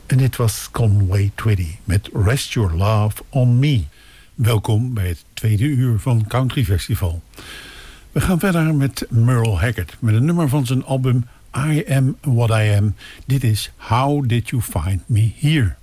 En dit was Conway Twitty met Rest Your Love on Me. Welkom bij het tweede uur van Country Festival. We gaan verder met Merle Haggard met een nummer van zijn album I Am What I Am. Dit is How Did You Find Me Here?